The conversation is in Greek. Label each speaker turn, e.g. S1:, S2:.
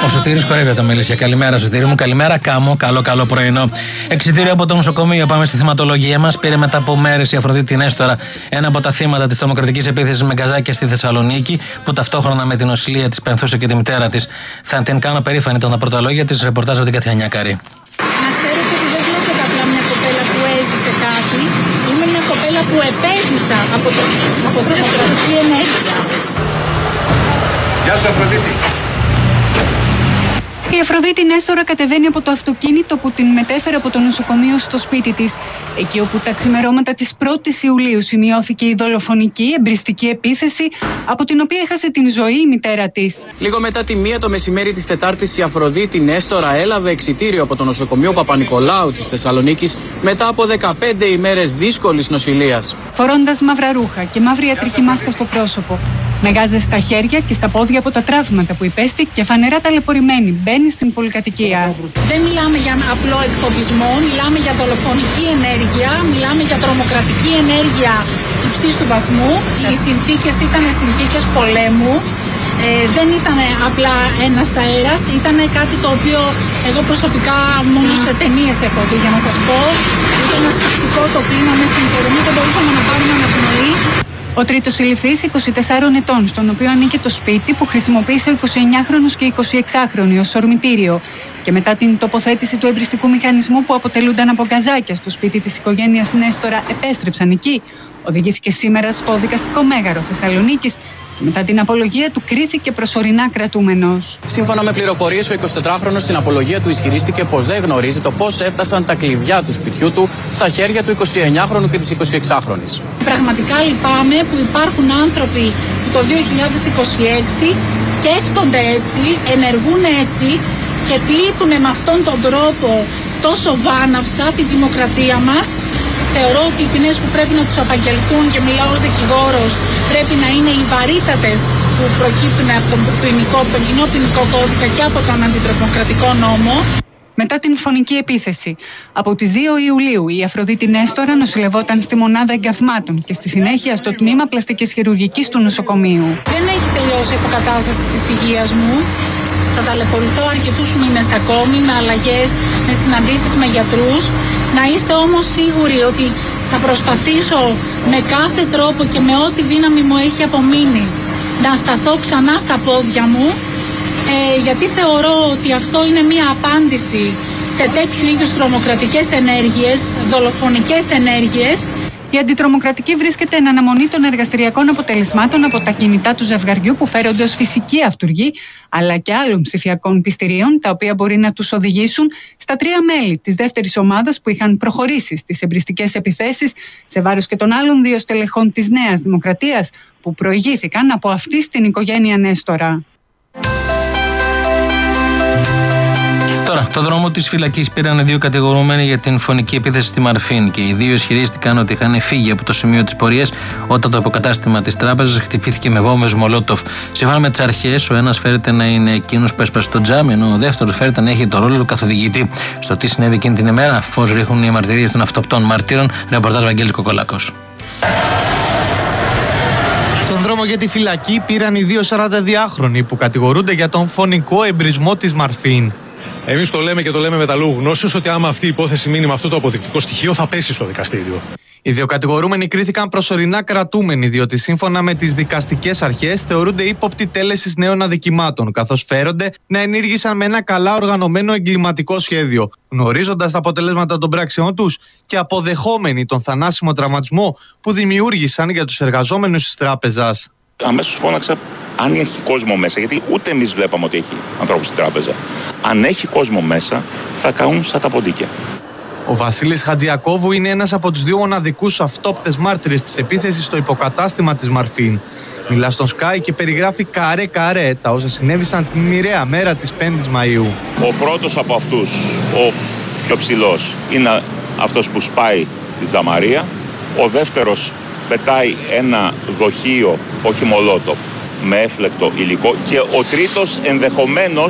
S1: Ο Σωτήρης χορεύει τα μελίσια. Καλημέρα, Σωτήρη μου. Καλημέρα, Κάμο. Καλό πρωινό. Εξιτήριο από το νοσοκομείο. Πάμε στη θυματολογία μας. Πήρε μετά από μέρες η Αφροδίτη Νέστορα, ένα από τα θύματα της τρομοκρατικής επίθεσης με γκαζάκια στη Θεσσαλονίκη, που ταυτόχρονα με την νοσηλεία της πενθούσε και τη μητέρα της. Θα την κάνω περήφανη, ήταν τα πρώτα λόγια της. Ρεπορτάζ από την Κατιανιά Καρή.
S2: Να ξέρετε ότι δεν βλέπετε απλά μια κοπέλα που έζησε κάτι. Είμαι μια κοπέλα που επέζησα από τρομοκρατική ενέργεια.
S3: Γεια σου, Αφροδίτη.
S4: Η Αφροδίτη Νέστορα κατεβαίνει από το αυτοκίνητο που την μετέφερε από το νοσοκομείο στο σπίτι της, εκεί όπου τα ξημερώματα της 1ης Ιουλίου σημειώθηκε η δολοφονική εμπριστική επίθεση, από την οποία έχασε την ζωή η μητέρα της.
S5: Λίγο μετά τη 1 το μεσημέρι της Τετάρτης, η Αφροδίτη Νέστορα έλαβε εξιτήριο από το νοσοκομείο Παπα-Νικολάου της Θεσσαλονίκης μετά από 15 ημέρες δύσκολης νοσηλείας.
S4: Φορώντας μαύρα ρούχα και μαύρη ιατρική μάσκα στο πρόσωπο, με γάζες στα χέρια και στα πόδια από τα τραύματα που υπέστη και φανερά ταλαιπωρημένη, μπαίνει στην πολυκατοικία.
S2: Δεν μιλάμε για απλό εκφοβισμό, μιλάμε για δολοφονική ενέργεια, μιλάμε για τρομοκρατική ενέργεια υψίστου βαθμού. Οι συνθήκες ήταν συνθήκες πολέμου. Δεν ήταν απλά ένας αέρας, ήταν κάτι το οποίο εγώ προσωπικά μόνο σε ταινίες έχω δει, για να σας πω. Ήταν ένα σκεφτικό το κλίμα μέσα στην υποδομή, δεν μπορούσαμε να πάρουμε αναπνοή.
S4: Ο τρίτος συλληφθής, 24 ετών, στον οποίο ανήκε το σπίτι που χρησιμοποίησε ο 29χρονος και 26χρονοι ως ορμητήριο, και μετά την τοποθέτηση του εμπριστικού μηχανισμού που αποτελούνταν από γκαζάκια στο σπίτι της οικογένειας Νέστορα, επέστρεψαν εκεί, οδηγήθηκε σήμερα στο δικαστικό μέγαρο Θεσσαλονίκης και μετά την απολογία του κρίθηκε προσωρινά κρατούμενος.
S5: Σύμφωνα με πληροφορίες, ο 24χρονος στην απολογία του ισχυρίστηκε πως δεν γνωρίζει το πώς έφτασαν τα κλειδιά του σπιτιού του στα χέρια του 29χρονου και της 26χρονης.
S2: Πραγματικά λυπάμαι που υπάρχουν άνθρωποι που το 2026 σκέφτονται έτσι, ενεργούν έτσι και πλήττουν με αυτόν τον τρόπο τόσο βάναυσα τη δημοκρατία μας. Θεωρώ ότι οι ποινές που πρέπει να τους απαγγελθούν, και μιλάω ως δικηγόρος, πρέπει να είναι οι βαρύτατες που προκύπτουν από τον κοινό ποινικό κώδικα και από τον αντιτρομοκρατικό νόμο.
S4: Μετά την φωνική επίθεση, από τις 2 Ιουλίου η Αφροδίτη Νέστορα νοσηλευόταν στη μονάδα εγκαυμάτων και στη συνέχεια στο τμήμα πλαστικής χειρουργικής του νοσοκομείου.
S2: Δεν έχει τελειώσει η αποκατάσταση της υγείας μου. Θα ταλαιπωρηθώ αρκετούς μήνες ακόμη με αλλαγές, με συναντήσεις με γιατρούς. Να είστε όμως σίγουροι ότι θα προσπαθήσω με κάθε τρόπο και με ό,τι δύναμη μου έχει απομείνει να σταθώ ξανά στα πόδια μου, γιατί θεωρώ ότι αυτό είναι μία απάντηση σε τέτοιου είδους τρομοκρατικές ενέργειες, δολοφονικές ενέργειες.
S4: Η αντιτρομοκρατική βρίσκεται εν αναμονή των εργαστηριακών αποτελεσμάτων από τα κινητά του ζευγαριού που φέρονται ως φυσική αυτουργοί, αλλά και άλλων ψηφιακών πιστηρίων, τα οποία μπορεί να τους οδηγήσουν στα 3 μέλη της δεύτερης ομάδας που είχαν προχωρήσει στις εμπριστικές επιθέσεις σε βάρος και των άλλων 2 στελεχών της Νέας Δημοκρατίας που προηγήθηκαν από αυτή στην οικογένεια Νέστορα.
S1: Τώρα, το δρόμο της φυλακής πήραν 2 κατηγορούμενοι για την φωνική επίθεση στη Μαρφίν και οι 2 ισχυρίστηκαν ότι είχαν φύγει από το σημείο της πορείας όταν το υποκατάστημα της τράπεζας χτυπήθηκε με βόμβες Μολότοφ. Σύμφωνα με τις αρχές, ο ένας φέρεται να είναι εκείνος που έσπασε το τζάμι, ενώ ο δεύτερος φέρεται να έχει το ρόλο του καθοδηγητή. Στο τι συνέβη εκείνη την ημέρα, φως ρίχνουν οι μαρτυρίες των αυτοπτών μαρτύρων. Ρεπορτάζ Βαγγέλης Κοκολάκος.
S6: Τον δρόμο για τη φυλακή πήραν οι 2 42χρονοι που κατηγορούνται για τον φωνικό εμπρισμό της Μαρφίν.
S7: Εμείς το λέμε και το λέμε με τα λόγου γνώσεως ότι άμα αυτή η υπόθεση μείνει με αυτό το αποδεικτικό στοιχείο θα πέσει στο δικαστήριο.
S6: Οι 2 κατηγορούμενοι κρίθηκαν προσωρινά κρατούμενοι, διότι σύμφωνα με τις δικαστικές αρχές θεωρούνται ύποπτοι τέλεσης νέων αδικημάτων, καθώς φέρονται να ενήργησαν με ένα καλά οργανωμένο εγκληματικό σχέδιο, γνωρίζοντας τα αποτελέσματα των πράξεών τους και αποδεχόμενοι τον θανάσιμο τραυματισμό που δημιούργησαν για τους εργαζόμενους της τράπεζας.
S3: Αμέσως φώναξα αν έχει κόσμο μέσα, γιατί ούτε εμείς βλέπαμε ότι έχει ανθρώπους στην τράπεζα. Αν έχει κόσμο μέσα, θα καούν σαν τα ποντίκια.
S6: Ο Βασίλης Χατζιακόβου είναι ένας από τους 2 μοναδικούς αυτόπτες μάρτυρες της επίθεσης στο υποκατάστημα της Μαρφίν. Μιλά στον Sky και περιγράφει καρέ-καρέ τα όσα συνέβησαν την μοιραία μέρα της 5ης Μαΐου.
S3: Ο πρώτος από αυτούς, ο πιο ψηλός, είναι αυτός που σπάει τη τζαμαρία. Ο δεύτερος πετάει ένα δοχείο, όχι Μολότοφ, με έφλεκτο υλικό. Και ο τρίτος ενδεχομένως